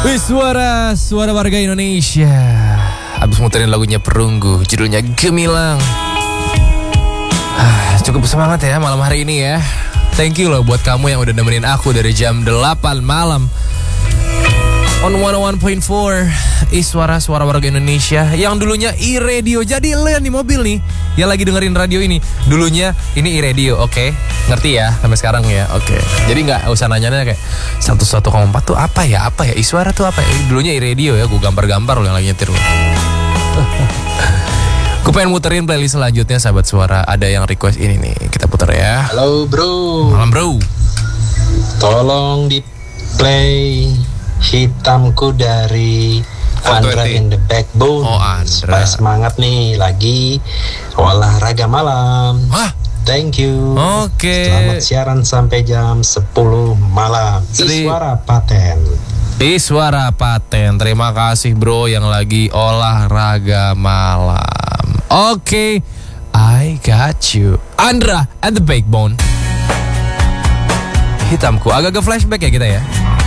Wih, suara warga Indonesia. Abis muterin lagunya Perunggu, judulnya Gemilang. Cukup semangat ya malam hari ini ya. Thank you loh buat kamu yang udah nemenin aku dari jam 8 malam. On 101.4 suara warga Indonesia. Yang dulunya iRadio. Jadi lo yang di mobil nih yang lagi dengerin radio ini, dulunya ini iRadio, oke? Ngerti ya sampai sekarang ya, oke. Jadi gak usah nanya-nanya kayak 101,4 tuh apa ya suara tuh apa ya. Dulunya iRadio ya, gue gambar-gambar lo yang lagi nyetir lo. Gue pengen muterin playlist selanjutnya sahabat suara. Ada yang request ini nih, kita puter ya. Halo bro. Malam bro. Tolong di play Hitamku dari Andra in the Backbone. Oh, Andra. Supaya semangat nih lagi olahraga malam. Wah, thank you. Oke. Selamat siaran sampai jam 10 malam. Iswara Paten. Suara Paten. Terima kasih bro yang lagi olahraga malam. Oke, I got you. Andra and the Backbone. Hitamku. Agak-agak flashback ya kita ya.